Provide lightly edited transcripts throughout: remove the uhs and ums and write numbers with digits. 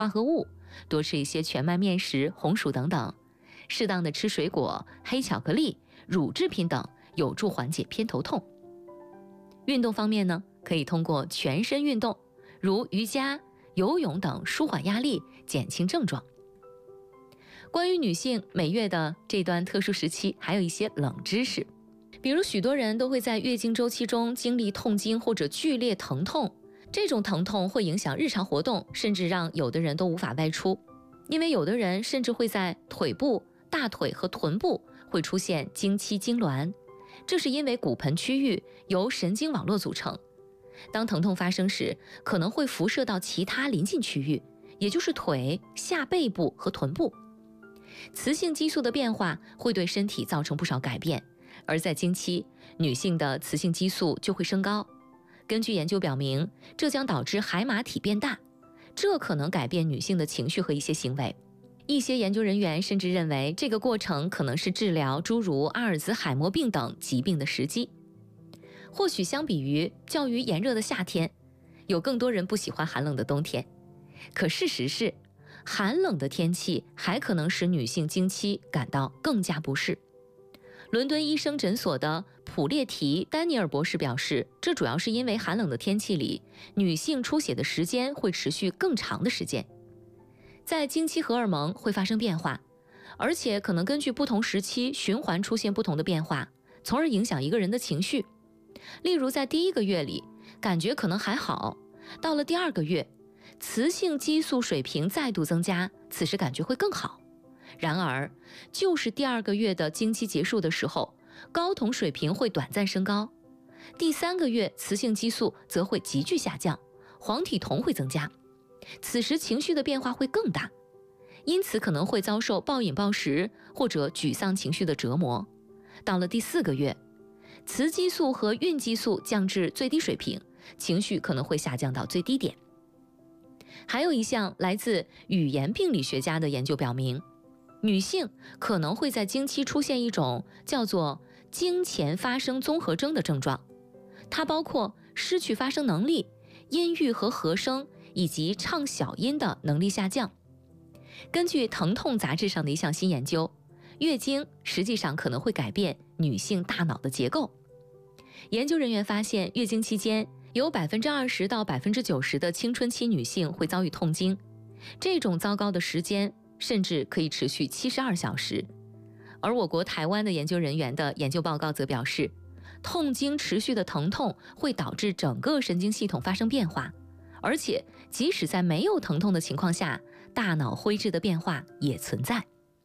化合物，多吃一些全麦面食、红薯等等，适当的吃水果、黑巧克力、乳制品等，有助缓解偏头痛。运动方面呢，可以通过全身运动，如瑜伽、游泳等舒缓压力，减轻症状。关于女性每月的这段特殊时期，还有一些冷知识，比如许多人都会在月经周期中经历痛经或者剧烈疼痛，这种疼痛会影响日常活动，甚至让有的人都无法外出。因为有的人甚至会在腿部、大腿和臀部会出现经期痉挛，这是因为骨盆区域由神经网络组成，当疼痛发生时，可能会辐射到其他邻近区域，也就是腿、下背部和臀部。雌性激素的变化会对身体造成不少改变，而在经期，女性的雌性激素就会升高。根据研究表明，这将导致海马体变大，这可能改变女性的情绪和一些行为。一些研究人员甚至认为，这个过程可能是治疗诸如阿尔兹海默病等疾病的时机。或许相比于较为炎热的夏天，有更多人不喜欢寒冷的冬天。可事实是，寒冷的天气还可能使女性经期感到更加不适。伦敦医生诊所的普列提·丹尼尔博士表示，这主要是因为寒冷的天气里，女性出血的时间会持续更长的时间，在经期荷尔蒙会发生变化，而且可能根据不同时期循环出现不同的变化，从而影响一个人的情绪。例如在第1个月里，感觉可能还好，到了第2个月，雌性激素水平再度增加，此时感觉会更好。然而，就是第2个月的经期结束的时候，睾酮水平会短暂升高，第3个月雌性激素则会急剧下降，黄体酮会增加，此时情绪的变化会更大，因此可能会遭受暴饮暴食或者沮丧情绪的折磨。到了第4个月，雌激素和孕激素降至最低水平，情绪可能会下降到最低点。还有一项来自语言病理学家的研究表明，女性可能会在经期出现一种叫做经前发声综合征的症状，它包括失去发声能力、音域和和声以及唱小音的能力下降。根据《疼痛》杂志上的一项新研究，月经实际上可能会改变女性大脑的结构。研究人员发现，月经期间有 20% 到 90% 的青春期女性会遭遇痛经，这种糟糕的时间甚至可以持续72小时。而我国台湾的研究人员的研究报告则表示，痛经持续的疼痛会导致整个神经系统发生变化，而且即使在没有疼痛的情况下，大脑灰质的变化也存在。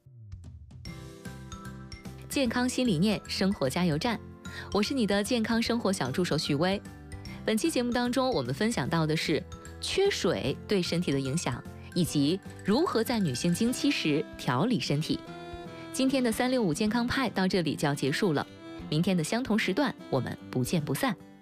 健康新理念，生活加油站，我是你的健康生活小助手许薇。本期节目当中，我们分享到的是缺水对身体的影响，以及如何在女性经期时调理身体。今天的365健康派到这里就要结束了，明天的相同时段我们不见不散。